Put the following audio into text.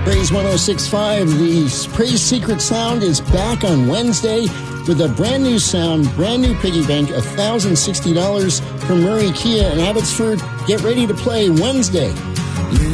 Praise 106.5. The Praise Secret Sound is back on Wednesday with a brand new sound, brand new piggy bank, $1,060 from Murray Kia in Abbotsford. Get ready to play Wednesday.